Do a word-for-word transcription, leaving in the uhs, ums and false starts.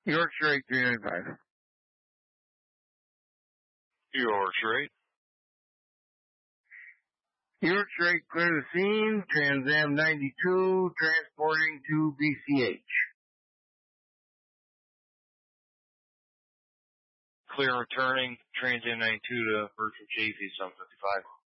Yorkshire eight three nine five. Yorkshire eight. Yorkshire eight, clear the scene. Trans Am ninety-two, transporting to B C H. Clear returning, Trans Am ninety-two to Virtual Chafee, seven fifty-five.